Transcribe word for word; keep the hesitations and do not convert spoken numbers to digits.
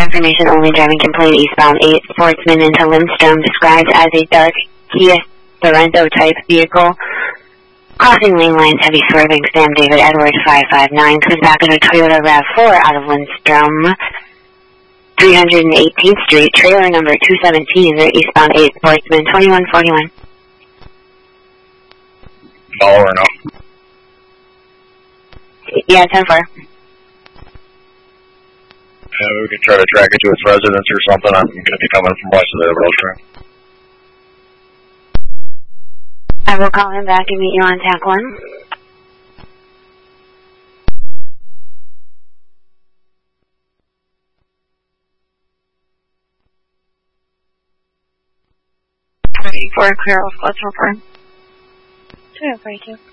information only, driving complaint eastbound eight Sportsman into Lindstrom, described as a dark Kia Sorento type vehicle. Crossing lane lines, heavy swerving, Sam David Edward five five nine, comes back in a Toyota RAV four out of Lindstrom, three hundred eighteenth Street, trailer number two seventeen, eastbound eight Sportsman, twenty-one forty-one. Dollar or no? Yeah, ten four. Yeah, we can try to track it to its residence or something. I'm going to be coming from west of there, but I'll try. I will call him back and meet you on T A C one. For a clear off, let's report. two oh forty-two.